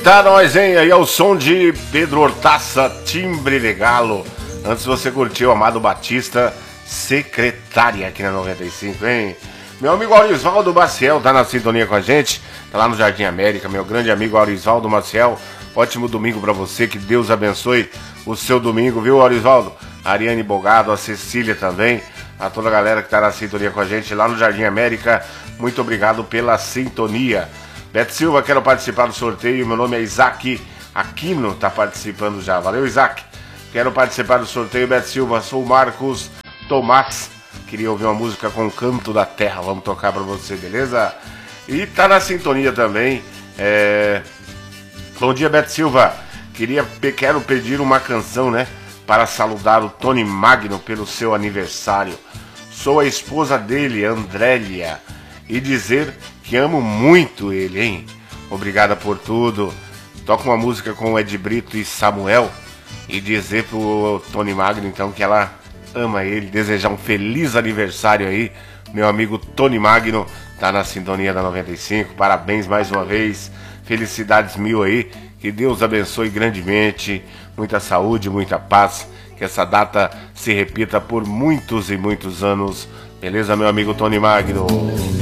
Eita, nós, hein? Aí é o som de Pedro Hortaça, Timbre de Galo. Antes você curtiu Amado Batista, Secretária, aqui na 95, hein? Meu amigo Aurisvaldo Maciel tá na sintonia com a gente, tá lá no Jardim América, meu grande amigo Aurisvaldo Maciel. Ótimo domingo pra você, que Deus abençoe o seu domingo, viu, Aurisvaldo? A Ariane Bogado, a Cecília também, a toda a galera que tá na sintonia com a gente lá no Jardim América, muito obrigado pela sintonia. Beto Silva, quero participar do sorteio, meu nome é Isaac Aquino, tá participando já, valeu Isaac. Quero participar do sorteio, Beto Silva, sou o Marcos Tomás, queria ouvir uma música com Canto da Terra, vamos tocar pra você, beleza? E tá na sintonia também, Bom dia, Beto Silva, quero pedir uma canção, né, para saludar o Tony Magno pelo seu aniversário. Sou a esposa dele, Andrélia, e dizer que amo muito ele, hein? Obrigada por tudo. Toca uma música com o Ed Brito e Samuel e dizer pro Tony Magno, então, que ela ama ele. Desejar um feliz aniversário aí. Meu amigo Tony Magno tá na sintonia da 95. Parabéns mais uma vez. Felicidades mil aí. Que Deus abençoe grandemente. Muita saúde, muita paz. Que essa data se repita por muitos e muitos anos. Beleza, meu amigo Tony Magno?